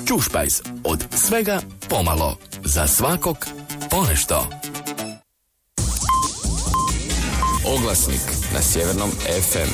Ćušpajz, od svega pomalo, za svakog ponešto. Oglasnik na Sjevernom FM.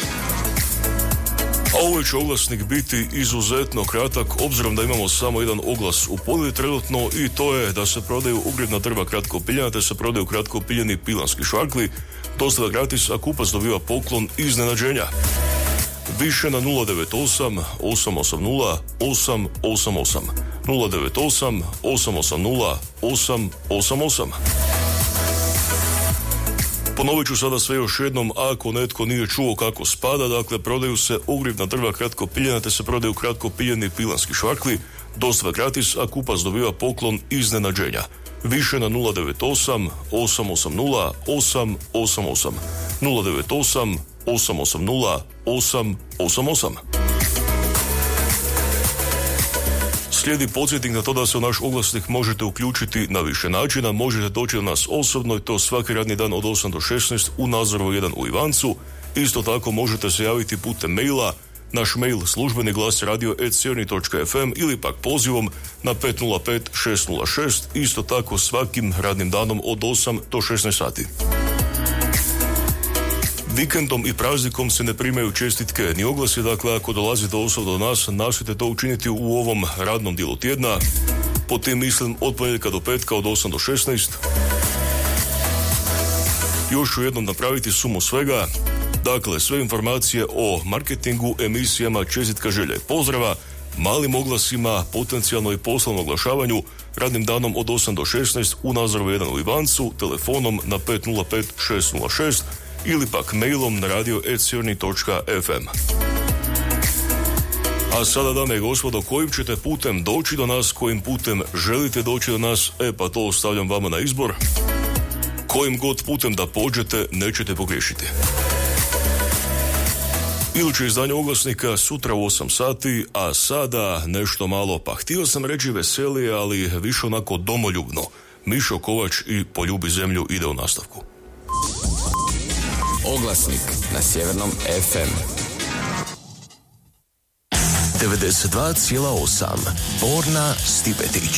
A ovaj će oglasnik biti izuzetno kratak, obzirom da imamo samo jedan oglas u ponudi trenutno, i to je da se prodaju ugradna drva kratko piljena, te se prodaju kratko piljeni pilanski švarkli. Dostava gratis, a kupac dobiva poklon iznenađenja. Više na 098 880 888 098 880 888. Ponovit ću sada sve još jednom, ako netko nije čuo kako spada. Dakle, prodaju se ogrjevna drva kratko piljena, te se prodaju kratko piljeni pilanski švarkli. Dostava gratis, a kupac dobiva poklon iznenađenja. Više na 098 880 888 098 880 888. Slijedi podsjetnik na to da se u naš oglasnik možete uključiti na više načina. Možete doći do nas osobno, i to svaki radni dan od 8 do 16 u Nazorovu 1 u Ivancu. Isto tako možete se javiti putem maila. Naš mail službeni glas radio@sjeverni.fm ili pak pozivom na 505 606. Isto tako svakim radnim danom od 8 do 16 sati. Vikendom i praznikom se ne primaju čestitke ni oglasi, dakle ako dolazite osobno do nas, nastojte to učiniti u ovom radnom dijelu tjedna. Po tim mislim od ponedjeljka do petka od 8 do 16. Još ću jednom napraviti sumu svega. Dakle, sve informacije o marketingu, emisijama, čestitka, želja i pozdrava, malim oglasima, potencijalno i poslovnom oglašavanju, radnim danom od 8 do 16 u Nazorovu 1 u Ivancu, telefonom na 505 606 ili pak mailom na radio@sjeverni.fm. A sada, dame i gospodo, kojim ćete putem doći do nas, kojim putem želite doći do nas, pa to ostavljam vama na izbor. Kojim god putem da pođete, nećete pogriješiti. Iduće izdanje oglasnika sutra u 8 sati, a sada nešto malo, pa htio sam reći veselije, ali više onako domoljubno. Mišo Kovač i Poljubi zemlju ide u nastavku. Oglasnik na Sjevernom FM. 92,8 Borna Stipetić.